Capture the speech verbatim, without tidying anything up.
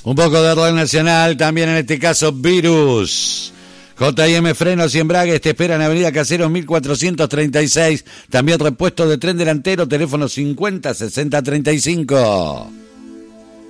Un poco de rock nacional, también en este caso Virus. J y M Frenos y Embragues te esperan en Avenida Caseros mil cuatrocientos treinta y seis. También repuesto de tren delantero, teléfono cincuenta sesenta treinta y cinco.